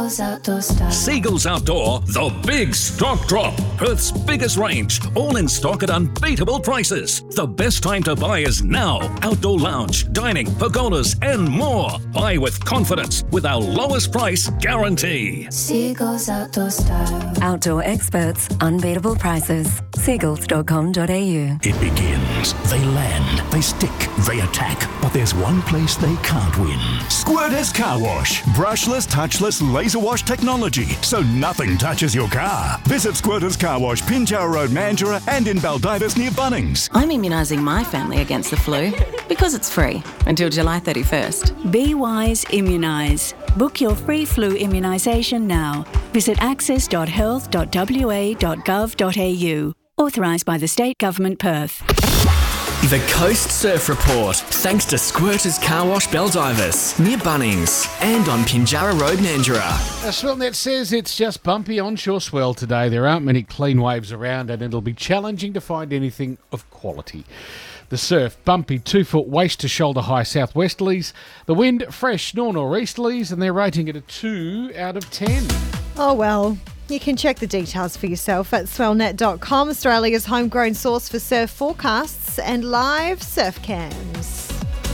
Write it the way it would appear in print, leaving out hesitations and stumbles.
Seagulls Outdoor Style. Seagulls Outdoor, the big stock drop. Perth's biggest range, all in stock at unbeatable prices. The best time to buy is now. Outdoor lounge, dining, pergolas, and more. Buy with confidence with our lowest price guarantee. Seagulls Outdoor Style. Outdoor experts, unbeatable prices. Seagulls.com.au. It begins. They land, they stick, they attack. But there's one place they can't win. Squirters Car Wash. Brushless, touchless, laser wash technology. So nothing touches your car. Visit Squirters Car Wash, Pinjarra Road, Mandurah, and in Baldivis near Bunnings. I'm immunising my family against the flu because it's free until July 31st. Be wise, immunise. Book your free flu immunisation now. Visit access.health.wa.gov.au. Authorised by the State Government, Perth. The Coast Surf Report, thanks to Squirters Car Wash, Baldivis, near Bunnings, and on Pinjarra Road, Mandurah. SwellNet says it's just bumpy onshore swell today. There aren't many clean waves around and it'll be challenging to find anything of quality. The surf, bumpy 2 foot waist to shoulder high southwesterlies. The wind, fresh northeasterlies, and they're rating it a 2 out of 10. Oh, well, you can check the details for yourself at swellnet.com, Australia's homegrown source for surf forecasts and live surf cams.